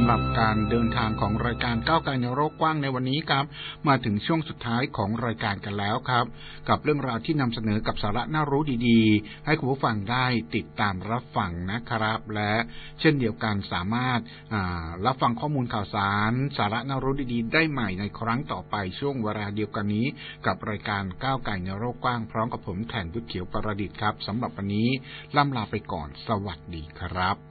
หรับการเดินทางของรายการก้าวไกลในโลกกว้างในวันนี้ครับมาถึงช่วงสุดท้ายของรายการกันแล้วครับกับเรื่องราวที่นำเสนอกับสาระน่ารู้ดีๆให้คุณผู้ฟังได้ติดตามรับฟังนะครับและเช่นเดียวกันสามารถรับฟังข้อมูลข่าวสารสาระน่ารู้ดีๆได้ใหม่ในครั้งต่อไปช่วงเวลาเดียวกันนี้กับรายการก้าวไกลในโลกกว้างพร้อมกับผมแทนวุฒิเขียวประดิษฐ์ครับสำหรับวันนี้ล่ำลาไปก่อนสวัสดีครับ